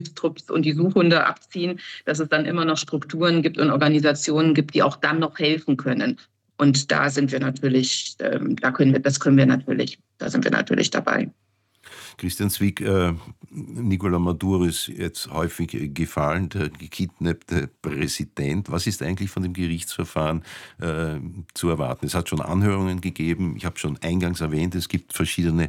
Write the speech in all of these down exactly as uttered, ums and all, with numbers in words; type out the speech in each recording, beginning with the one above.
Hilfstrupps und die Suchhunde abziehen, dass es dann immer noch Strukturen gibt und Organisationen gibt, die auch dann noch helfen können. Und da sind wir natürlich, ähm, da können wir, das können wir natürlich, da sind wir natürlich dabei. Christian Zwick, äh, Nicolás Maduro ist jetzt häufig gefallen, der gekidnappte Präsident. Was ist eigentlich von dem Gerichtsverfahren äh, zu erwarten? Es hat schon Anhörungen gegeben, ich habe schon eingangs erwähnt, es gibt verschiedene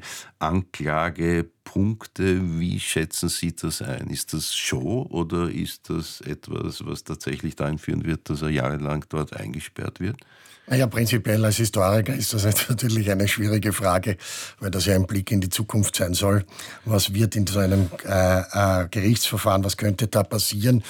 Anklagepunkte. Wie schätzen Sie das ein? Ist das Show oder ist das etwas, was tatsächlich dahin führen wird, dass er jahrelang dort eingesperrt wird? Ja, prinzipiell als Historiker ist das jetzt natürlich eine schwierige Frage, weil das ja ein Blick in die Zukunft sein soll. Was wird in so einem äh, äh, Gerichtsverfahren, was könnte da passieren?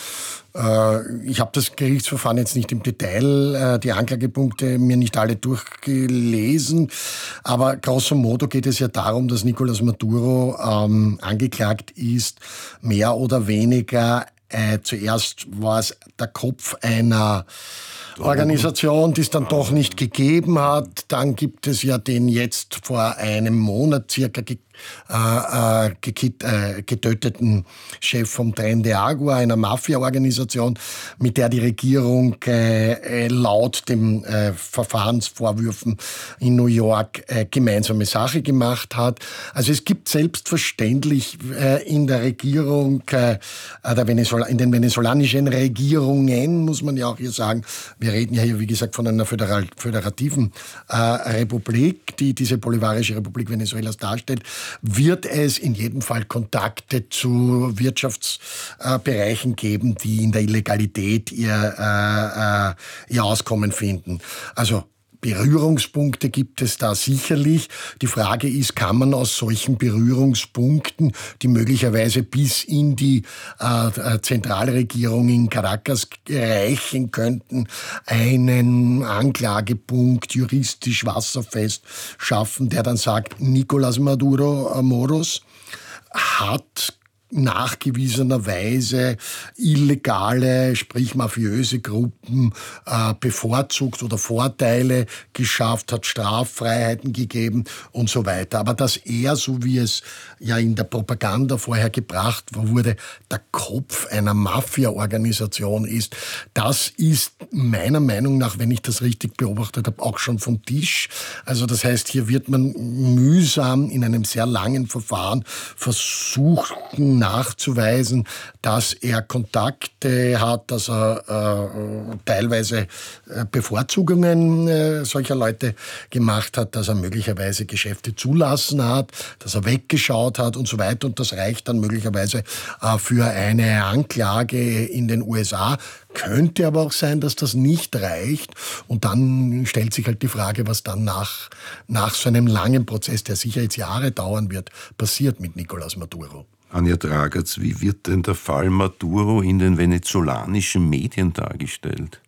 Äh, ich habe das Gerichtsverfahren jetzt nicht im Detail, äh, die Anklagepunkte mir nicht alle durchgelesen, aber grosso modo geht es ja darum, dass Nicolás Maduro ähm, angeklagt ist, mehr oder weniger, äh, zuerst war es der Kopf einer Organisation, die es dann doch nicht gegeben hat. Dann gibt es ja den jetzt vor einem Monat circa ge äh, äh, getöteten Chef vom Tren de Agua, einer Mafia-Organisation, mit der die Regierung äh, laut den äh, Verfahrensvorwürfen in New York äh, gemeinsame Sache gemacht hat. Also es gibt selbstverständlich äh, in der Regierung, äh, der Venezuela, in den venezolanischen Regierungen, muss man ja auch hier sagen, wir reden ja hier, wie gesagt, von einer föderal, föderativen äh, Republik, die diese bolivarische Republik Venezuelas darstellt, wird es in jedem Fall Kontakte zu Wirtschaftsbereichen äh, geben, die in der Illegalität ihr, äh, äh, ihr Auskommen finden. Also Berührungspunkte gibt es da sicherlich. Die Frage ist, kann man aus solchen Berührungspunkten, die möglicherweise bis in die äh, Zentralregierung in Caracas reichen könnten, einen Anklagepunkt juristisch wasserfest schaffen, der dann sagt, Nicolás Maduro äh, Moros hat nachgewiesenerweise illegale, sprich mafiöse Gruppen äh, bevorzugt oder Vorteile geschafft, hat Straffreiheiten gegeben und so weiter. Aber dass er, so wie es ja in der Propaganda vorher gebracht wurde, der Kopf einer Mafia-Organisation ist, das ist meiner Meinung nach, wenn ich das richtig beobachtet habe, auch schon vom Tisch. Also das heißt, hier wird man mühsam in einem sehr langen Verfahren versuchen, nachzuweisen, dass er Kontakte hat, dass er äh, teilweise äh, Bevorzugungen äh, solcher Leute gemacht hat, dass er möglicherweise Geschäfte zulassen hat, dass er weggeschaut hat und so weiter. Und das reicht dann möglicherweise äh, für eine Anklage in den U S A. Könnte aber auch sein, dass das nicht reicht. Und dann stellt sich halt die Frage, was dann nach, nach so einem langen Prozess, der sicher jetzt Jahre dauern wird, passiert mit Nicolás Maduro. Anja Dragac, wie wird denn der Fall Maduro in den venezolanischen Medien dargestellt?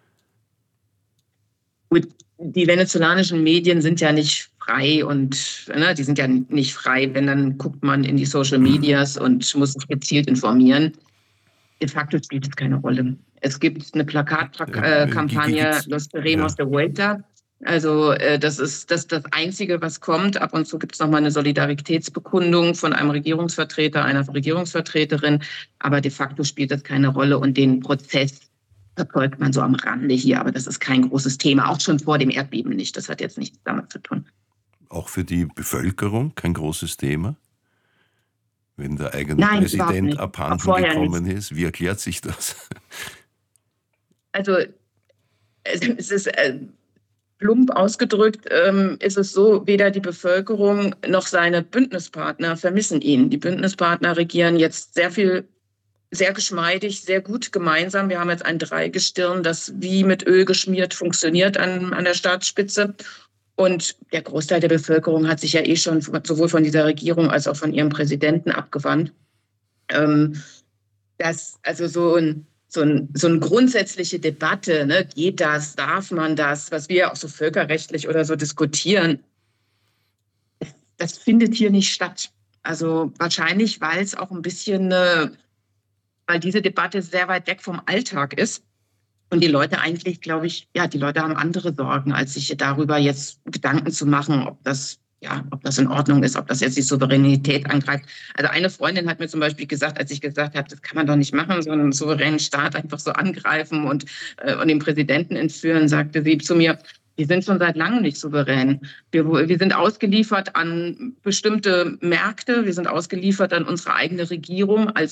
Gut, die venezolanischen Medien sind ja nicht frei und ne, die sind ja nicht frei, wenn dann guckt man in die Social Medias und muss sich gezielt informieren. De facto spielt es keine Rolle. Es gibt eine Plakatkampagne äh, Los Queremos ja. de Vuelta. Also äh, das ist das, das Einzige, was kommt. Ab und zu gibt es nochmal eine Solidaritätsbekundung von einem Regierungsvertreter, einer Regierungsvertreterin. Aber de facto spielt das keine Rolle. Und den Prozess verfolgt man so am Rande hier. Aber das ist kein großes Thema. Auch schon vor dem Erdbeben nicht. Das hat jetzt nichts damit zu tun. Auch für die Bevölkerung kein großes Thema? Wenn der eigene Nein, Präsident abhanden gekommen nicht. ist. Wie erklärt sich das? Also es ist... Äh, Plump ausgedrückt ähm, ist es so, weder die Bevölkerung noch seine Bündnispartner vermissen ihn. Die Bündnispartner regieren jetzt sehr viel, sehr geschmeidig, sehr gut gemeinsam. Wir haben jetzt ein Dreigestirn, das wie mit Öl geschmiert funktioniert an, an der Staatsspitze. Und der Großteil der Bevölkerung hat sich ja eh schon sowohl von dieser Regierung als auch von ihrem Präsidenten abgewandt. Ähm, das, also so ein So, ein, so eine grundsätzliche Debatte, ne? Geht das, darf man das, was wir auch so völkerrechtlich oder so diskutieren, das findet hier nicht statt. Also wahrscheinlich, weil es auch ein bisschen, äh, weil diese Debatte sehr weit weg vom Alltag ist und die Leute eigentlich, glaube ich, ja, die Leute haben andere Sorgen, als sich darüber jetzt Gedanken zu machen, ob das ja, ob das in Ordnung ist, ob das jetzt die Souveränität angreift. Also eine Freundin hat mir zum Beispiel gesagt, als ich gesagt habe, das kann man doch nicht machen, so einen souveränen Staat einfach so angreifen und, äh, und den Präsidenten entführen, sagte sie zu mir, wir sind schon seit langem nicht souverän. Wir, wir sind ausgeliefert an bestimmte Märkte, wir sind ausgeliefert an unsere eigene Regierung als